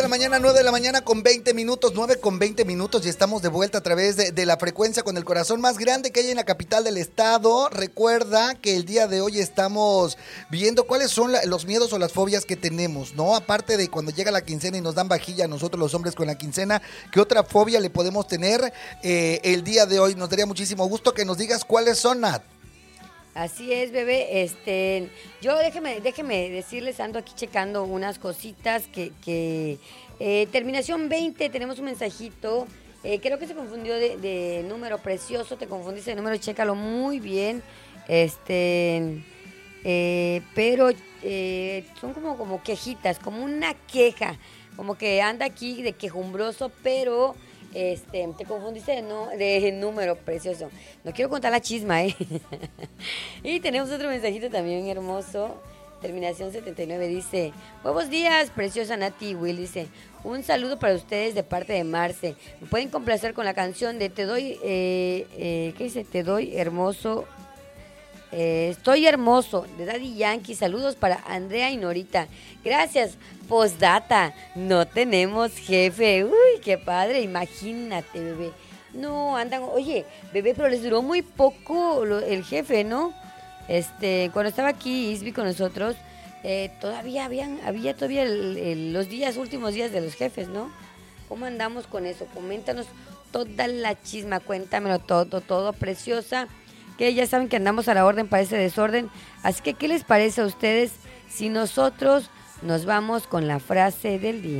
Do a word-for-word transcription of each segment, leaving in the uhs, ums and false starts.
la mañana, nueve de la mañana con veinte minutos, nueve con veinte minutos y estamos de vuelta a través de, de la frecuencia con el corazón más grande que hay en la capital del estado. Recuerda que el día de hoy estamos viendo cuáles son la, los miedos o las fobias que tenemos, ¿no? Aparte de cuando llega la quincena y nos dan vajilla a nosotros los hombres con la quincena, ¿qué otra fobia le podemos tener eh, el día de hoy? Nos daría muchísimo gusto que nos digas cuáles son, Nat. Así es, bebé. Este, yo déjeme, déjeme decirles, ando aquí checando unas cositas que, que eh, terminación veinte, tenemos un mensajito. Eh, creo que se confundió de, de número, precioso, te confundiste de número, chécalo muy bien. Este, eh, pero eh, son como, como quejitas, como una queja, como que anda aquí de quejumbroso, pero Este, te confundiste de, no, de número, precioso. No quiero contar la chisma, ¿eh? Y tenemos otro mensajito también hermoso. Terminación setenta y nueve dice: buenos días, preciosa Nati y Will. Dice: un saludo para ustedes de parte de Marce. Me pueden complacer con la canción de Te doy, eh, eh, ¿qué dice? Te doy hermoso. Eh, estoy hermoso, de Daddy Yankee. Saludos para Andrea y Norita. Gracias. Postdata, no tenemos jefe. Uy, qué padre, imagínate, bebé. No, andan, oye, bebé, pero les duró muy poco lo, el jefe, ¿no? Este, cuando estaba aquí Isby con nosotros, eh, todavía habían, había todavía el, el, los días, últimos días de los jefes, ¿no? ¿Cómo andamos con eso? Coméntanos toda la chisma, cuéntamelo todo, todo, preciosa. Que ya saben que andamos a la orden para ese desorden. Así que, ¿qué les parece a ustedes si nosotros nos vamos con la frase del día?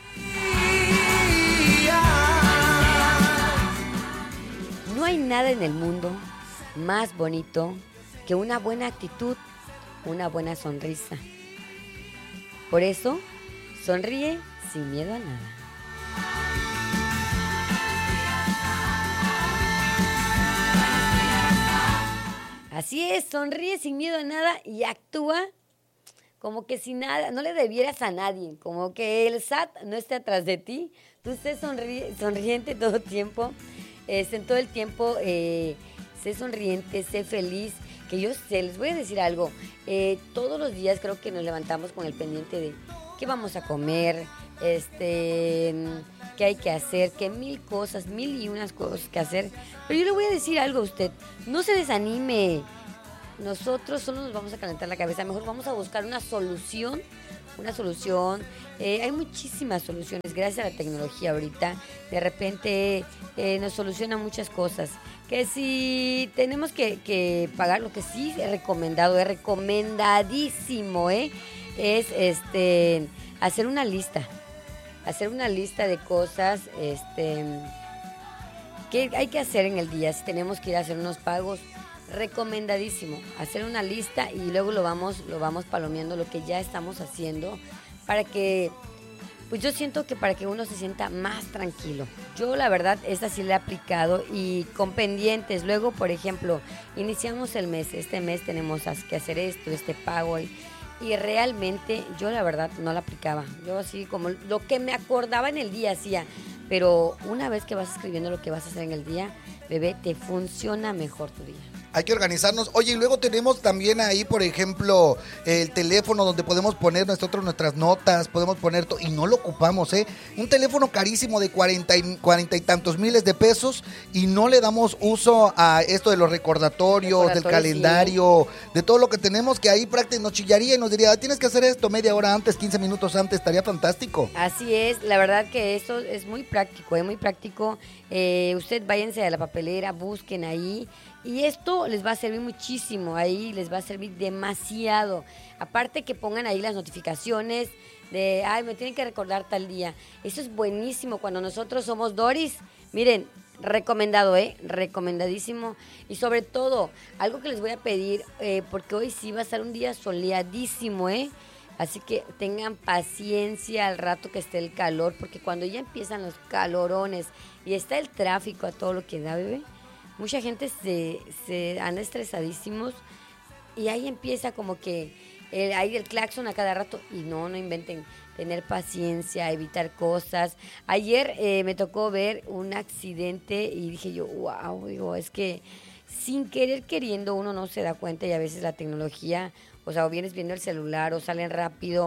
No hay nada en el mundo más bonito que una buena actitud, una buena sonrisa. Por eso, sonríe sin miedo a nada. Así es, sonríe sin miedo a nada y actúa como que si nada, no le debieras a nadie, como que el S A T no esté atrás de ti, tú estés sonri- sonriente todo el tiempo, eh, en todo el tiempo, eh, sé sonriente, sé feliz, que yo sé, les voy a decir algo, eh, todos los días creo que nos levantamos con el pendiente de qué vamos a comer, este, qué hay que hacer, que mil cosas, mil y unas cosas que hacer, pero yo le voy a decir algo a usted, no se desanime. Nosotros solo nos vamos a calentar la cabeza, mejor vamos a buscar una solución, una solución, eh, hay muchísimas soluciones, gracias a la tecnología ahorita, de repente eh, nos soluciona muchas cosas, que si tenemos que, que pagar, lo que sí es recomendado, es recomendadísimo, ¿eh? es este hacer una lista, hacer una lista de cosas, este, que hay que hacer en el día, si tenemos que ir a hacer unos pagos, recomendadísimo, hacer una lista y luego lo vamos, lo vamos palomeando lo que ya estamos haciendo para que, pues yo siento que para que uno se sienta más tranquilo. Yo la verdad esta sí la he aplicado y con pendientes. Luego, por ejemplo, iniciamos el mes, este mes tenemos que hacer esto, este pago y, y realmente yo la verdad no la aplicaba. Yo así como lo que me acordaba en el día hacía, pero una vez que vas escribiendo lo que vas a hacer en el día, bebé, te funciona mejor tu día. Hay que organizarnos. Oye, y luego tenemos también ahí, por ejemplo, el teléfono donde podemos poner nosotros nuestras notas, podemos poner todo, y no lo ocupamos, ¿eh? Un teléfono carísimo de cuarenta y, cuarenta y tantos miles de pesos y no le damos uso a esto de los recordatorios, Recordatorio, del calendario, sí. De todo lo que tenemos, que ahí prácticamente nos chillaría y nos diría, tienes que hacer esto media hora antes, quince minutos antes, estaría fantástico. Así es, la verdad que eso es muy práctico, es ¿eh? muy práctico. Eh, usted váyanse a la papelera, busquen ahí. Y esto les va a servir muchísimo, ahí les va a servir demasiado. Aparte que pongan ahí las notificaciones de, ay, me tienen que recordar tal día. Eso es buenísimo cuando nosotros somos Doris. Miren, recomendado, ¿eh? Recomendadísimo. Y sobre todo, algo que les voy a pedir, eh, porque hoy sí va a ser un día soleadísimo, ¿eh? Así que tengan paciencia al rato que esté el calor, porque cuando ya empiezan los calorones y está el tráfico a todo lo que da, bebé, mucha gente se, se anda estresadísimos y ahí empieza como que el, hay el claxon a cada rato y no, no inventen, tener paciencia, evitar cosas. Ayer eh, me tocó ver un accidente y dije yo, wow, digo, es que sin querer queriendo uno no se da cuenta y a veces la tecnología, o sea, o vienes viendo el celular o salen rápido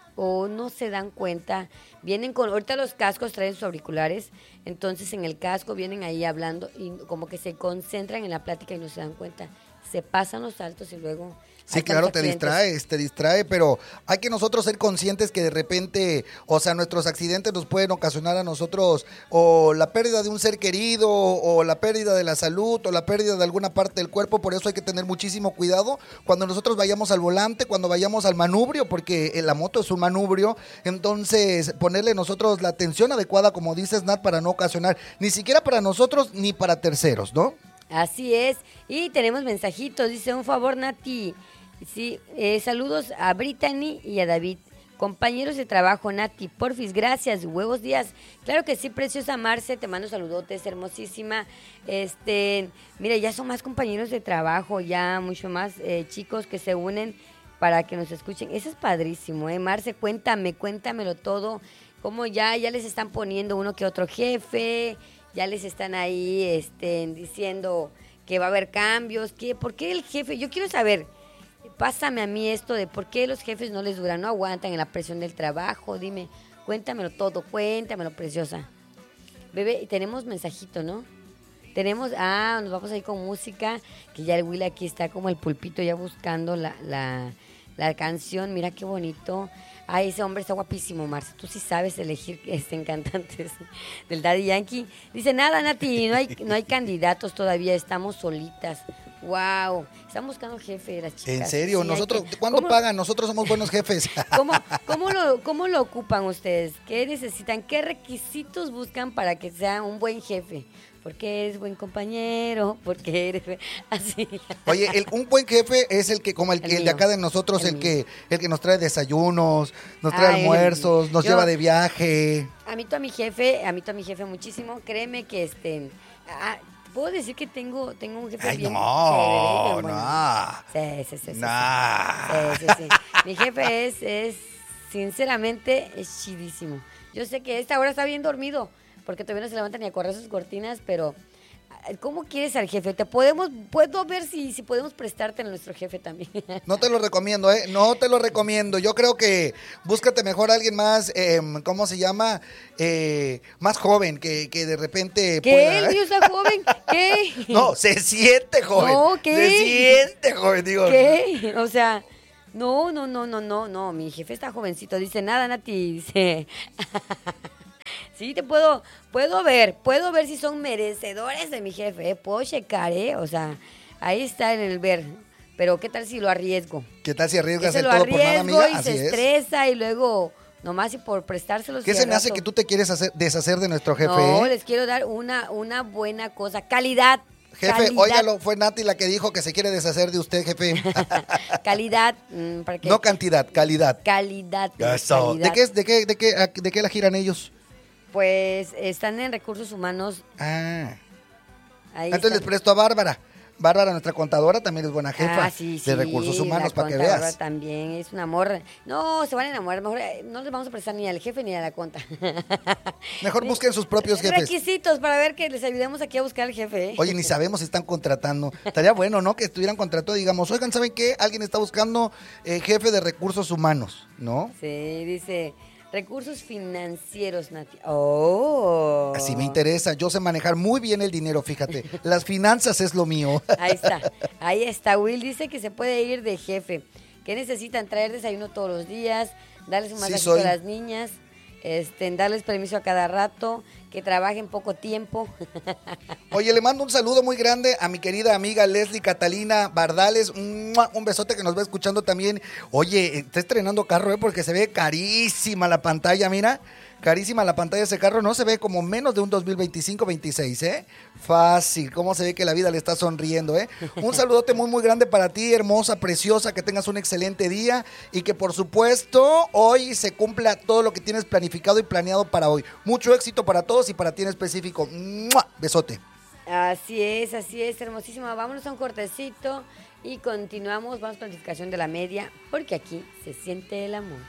o no se dan cuenta, vienen con, ahorita los cascos traen sus auriculares, entonces en el casco vienen ahí hablando y como que se concentran en la plática y no se dan cuenta, se pasan los saltos y luego... Sí, claro, te distraes, te distrae, pero hay que nosotros ser conscientes que de repente, o sea, nuestros accidentes nos pueden ocasionar a nosotros o la pérdida de un ser querido, o la pérdida de la salud, o la pérdida de alguna parte del cuerpo, por eso hay que tener muchísimo cuidado cuando nosotros vayamos al volante, cuando vayamos al manubrio, porque la moto es un manubrio, entonces ponerle nosotros la atención adecuada, como dices, Nat, para no ocasionar, ni siquiera para nosotros, ni para terceros, ¿no? Así es, y tenemos mensajitos, dice, un favor, Nati. Sí, eh, saludos a Brittany y a David, compañeros de trabajo, Nati, porfis, gracias, huevos días. Claro que sí, preciosa Marce, te mando saludotes, hermosísima. Este, mira, ya son más compañeros de trabajo, ya mucho más eh, chicos que se unen para que nos escuchen. Eso es padrísimo, ¿eh? Marce, cuéntame, cuéntamelo todo, cómo ya, ya les están poniendo uno que otro jefe, ya les están ahí este, diciendo que va a haber cambios, que, ¿por qué el jefe? Yo quiero saber... Pásame a mí esto de por qué los jefes no les duran, no aguantan en la presión del trabajo. Dime, cuéntamelo todo, cuéntamelo, preciosa. Bebé, tenemos mensajito, ¿no? Tenemos, ah, nos vamos a ir con música, que ya el Will aquí está como el pulpito ya buscando la, la, la canción. Mira qué bonito. Ay, ese hombre está guapísimo, Marce. Tú sí sabes elegir este, cantantes del Daddy Yankee. Dice, nada, Nati, no hay, no hay candidatos todavía, estamos solitas. Wow, están buscando jefe de las chicas. ¿En serio? Sí, Nosotros, que, ¿cuándo ¿cómo, pagan? Nosotros somos buenos jefes. ¿cómo, cómo, lo, ¿Cómo lo ocupan ustedes? ¿Qué necesitan? ¿Qué requisitos buscan para que sea un buen jefe? Porque eres buen compañero, porque eres así. Oye, el, un buen jefe es el que, como el, el, el de acá de nosotros, el, el que el que nos trae desayunos, nos trae Ay, almuerzos, nos yo, lleva de viaje. A mí, tú a mi jefe, a mí, tú a mi jefe muchísimo. Créeme que este... Ah, ¿puedo decir que tengo, tengo un jefe Ay, bien no, chévere? no. Sí, sí, sí. sí, nah. sí, sí, sí. Mi jefe es, es, sinceramente, es chidísimo. Yo sé que a esta hora está bien dormido, porque todavía no se levanta ni a correr sus cortinas, pero ¿cómo quieres al jefe? Te podemos, puedo ver si, si podemos prestarte a nuestro jefe también. No te lo recomiendo, ¿eh? No te lo recomiendo. Yo creo que búscate mejor a alguien más, eh, ¿cómo se llama? Eh, más joven, que, que de repente ¿Qué? pueda... ¿El mío está joven? ¿Qué? No, se siente joven. No, ¿qué? Se siente joven, digo. ¿Qué? O sea... No, no, no, no, no, no, mi jefe está jovencito, dice, nada, Nati, dice, sí, te puedo, puedo ver, puedo ver si son merecedores de mi jefe, ¿eh? Puedo checar, ¿eh? O sea, ahí está en el ver, pero ¿qué tal si lo arriesgo? ¿Qué tal si arriesgas el lo todo por nada, amiga? Y Así se es. estresa y luego... Nomás y por prestárselos. ¿Qué se me hace que tú te quieres hacer, deshacer de nuestro jefe? No, eh? les quiero dar una, una buena cosa, calidad. Jefe, calidad. óigalo, fue Nati la que dijo que se quiere deshacer de usted, jefe. Calidad. Mmm, ¿para qué? No cantidad, calidad. Calidad. Eso. Calidad. ¿De qué, de, qué, de, qué, ¿De qué la giran ellos? Pues están en recursos humanos. Ah. Ahí Entonces están. les presto a Bárbara. Bárbara, nuestra contadora, también es buena jefa ah, sí, sí, de recursos humanos, para que veas. También es un amor. No, se van a enamorar. Mejor no les vamos a prestar ni al jefe ni a la conta. Mejor busquen sus propios jefes. Requisitos para ver que les ayudemos aquí a buscar al jefe. ¿eh? Oye, ni sabemos si están contratando. Estaría bueno, ¿no? Que estuvieran contratando y digamos, oigan, ¿saben qué? Alguien está buscando eh, jefe de recursos humanos, ¿no? Sí, dice... Recursos financieros, Nati. Oh. Así me interesa. Yo sé manejar muy bien el dinero, fíjate. Las finanzas es lo mío. Ahí está. Ahí está. Will dice que se puede ir de jefe. Que necesitan traer desayuno todos los días, darles un masajito sí, a las niñas, este, darles permiso a cada rato, que trabajen poco tiempo. Oye, le mando un saludo muy grande a mi querida amiga Leslie Catalina Bardales. Un besote que nos va escuchando también. Oye, está estrenando carro, ¿eh? Porque se ve carísima la pantalla, mira. Carísima la pantalla de ese carro, no se ve como menos de un dos mil veinticinco veintiséis, ¿eh? Fácil, cómo se ve que la vida le está sonriendo, ¿eh? Un saludote muy, muy grande para ti, hermosa, preciosa, que tengas un excelente día y que, por supuesto, hoy se cumpla todo lo que tienes planificado y planeado para hoy. Mucho éxito para todos y para ti en específico. ¡Mua! Besote. Así es, así es, hermosísima. Vámonos a un cortecito y continuamos. Vamos con la planificación de la media, porque aquí se siente el amor.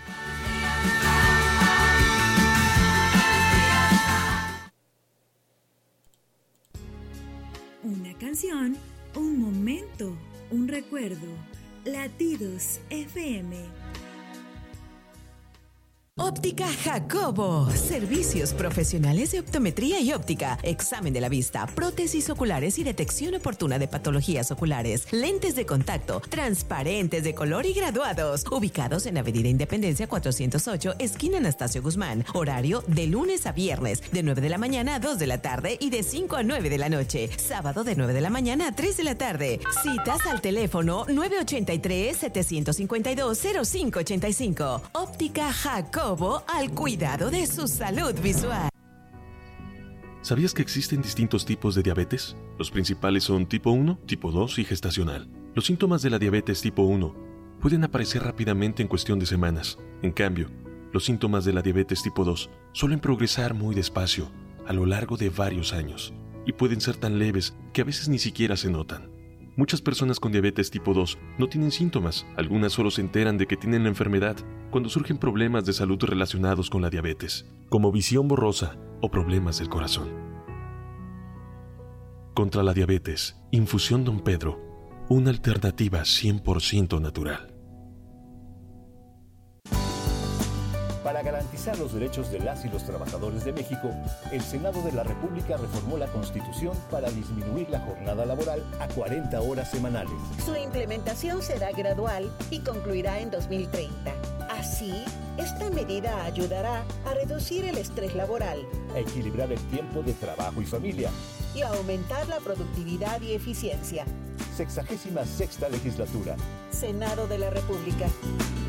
Una canción, un momento, un recuerdo. Latidos F M. Óptica Jacobo. Servicios profesionales de optometría y óptica. Examen de la vista, prótesis oculares y detección oportuna de patologías oculares. Lentes de contacto, transparentes de color y graduados. Ubicados en Avenida Independencia cuatrocientos ocho, esquina Anastasio Guzmán. Horario de lunes a viernes, de nueve de la mañana a dos de la tarde y de cinco a nueve de la noche. Sábado de nueve de la mañana a tres de la tarde. Citas al teléfono nueve ochenta y tres, setecientos cincuenta y dos, cero cinco ochenta y cinco. Óptica Jacobo. Al cuidado de su salud visual. ¿Sabías que existen distintos tipos de diabetes? Los principales son tipo uno, tipo dos y gestacional. Los síntomas de la diabetes tipo uno pueden aparecer rápidamente en cuestión de semanas. En cambio, los síntomas de la diabetes tipo dos suelen progresar muy despacio a lo largo de varios años y pueden ser tan leves que a veces ni siquiera se notan. Muchas personas con diabetes tipo dos no tienen síntomas, algunas solo se enteran de que tienen la enfermedad cuando surgen problemas de salud relacionados con la diabetes, como visión borrosa o problemas del corazón. Contra la diabetes, Infusión Don Pedro, una alternativa cien por ciento natural. Para garantizar los derechos de las y los trabajadores de México, el Senado de la República reformó la Constitución para disminuir la jornada laboral a cuarenta horas semanales. Su implementación será gradual y concluirá en dos mil treinta. Así, esta medida ayudará a reducir el estrés laboral, a equilibrar el tiempo de trabajo y familia y a aumentar la productividad y eficiencia. Sexagésima sexta legislatura. Senado de la República.